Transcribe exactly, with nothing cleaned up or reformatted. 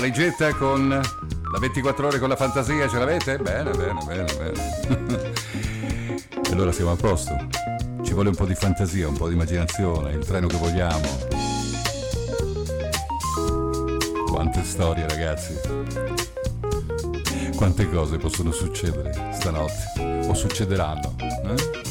valigetta con la ventiquattro ore con la fantasia, ce l'avete? Bene, bene, bene, bene. E allora siamo a posto. Ci vuole un po' di fantasia, un po' di immaginazione, il treno che vogliamo. Quante storie, ragazzi. Quante cose possono succedere stanotte, o succederanno, eh?